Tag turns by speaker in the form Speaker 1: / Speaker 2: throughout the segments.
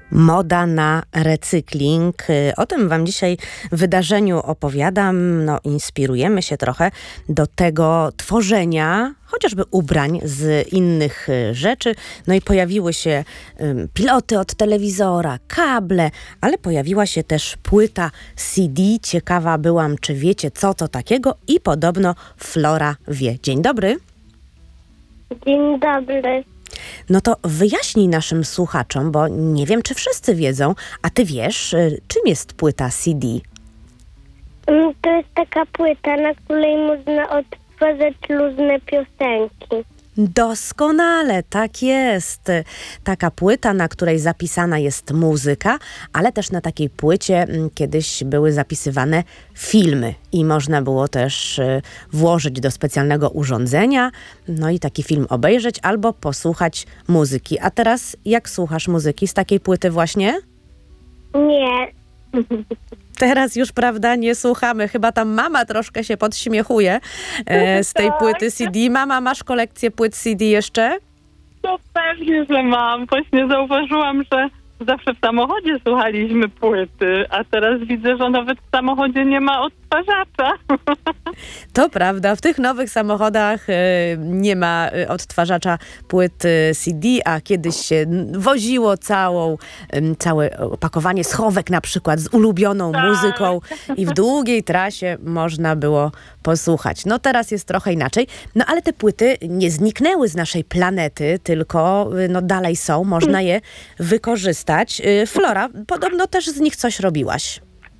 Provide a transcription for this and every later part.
Speaker 1: Moda na recykling. O tym wam dzisiaj w wydarzeniu opowiadam. Inspirujemy się trochę do tego tworzenia chociażby ubrań z innych rzeczy. I pojawiły się piloty od telewizora, kable, ale pojawiła się też płyta CD. Ciekawa byłam, czy wiecie, co to takiego, i podobno Flora wie. Dzień dobry.
Speaker 2: Dzień dobry.
Speaker 1: To wyjaśnij naszym słuchaczom, bo nie wiem, czy wszyscy wiedzą, a ty wiesz, czym jest płyta CD?
Speaker 2: To jest taka płyta, na której można odtwarzać różne piosenki.
Speaker 1: Doskonale, tak jest. Taka płyta, na której zapisana jest muzyka, ale też na takiej płycie kiedyś były zapisywane filmy i można było też włożyć do specjalnego urządzenia, i taki film obejrzeć albo posłuchać muzyki. A teraz jak słuchasz muzyki z takiej płyty właśnie?
Speaker 2: Nie.
Speaker 1: Teraz już, prawda, nie słuchamy. Chyba tam mama troszkę się podśmiechuje z tej płyty CD. Mama, masz kolekcję płyt CD jeszcze?
Speaker 3: No pewnie, że mam. Właśnie zauważyłam, że zawsze w samochodzie słuchaliśmy płyty, a teraz widzę, że nawet w samochodzie nie ma odtwarzacza.
Speaker 1: To prawda, w tych nowych samochodach nie ma odtwarzacza płyt CD, a kiedyś się woziło całe opakowanie schowek na przykład z ulubioną muzyką i w długiej trasie można było posłuchać. Teraz jest trochę inaczej, ale te płyty nie zniknęły z naszej planety, tylko dalej są, można je wykorzystać. Flora, podobno też z nich coś robiłaś.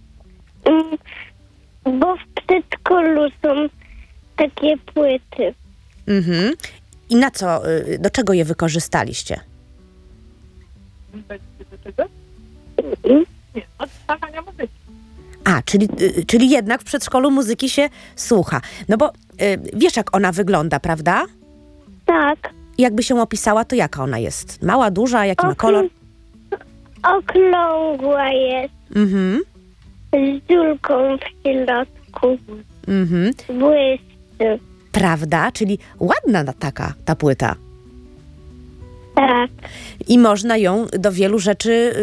Speaker 2: Bo w przedszkolu są takie płyty.
Speaker 1: Mhm. I na co, do czego je wykorzystaliście?
Speaker 3: Do czego? Nie, odtwarzania muzyki.
Speaker 1: Czyli jednak w przedszkolu muzyki się słucha. Bo wiesz, jak ona wygląda, prawda?
Speaker 2: Tak.
Speaker 1: Jakby się opisała, to jaka ona jest? Mała, duża, jaki ma kolor?
Speaker 2: Okrągła jest.
Speaker 1: Mhm.
Speaker 2: Z dziurką w środku.
Speaker 1: Mhm.
Speaker 2: Błyszczy.
Speaker 1: Prawda? Czyli ładna ta płyta.
Speaker 2: Tak.
Speaker 1: I można ją do wielu rzeczy